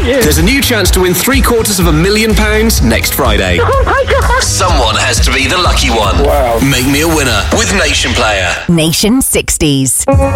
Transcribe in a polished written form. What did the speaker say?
thank you. There's a new chance to win £750,000 next Friday. Oh my God. Someone has to be the lucky one. Wow. Make me a winner with Nation Player. Nation 60s.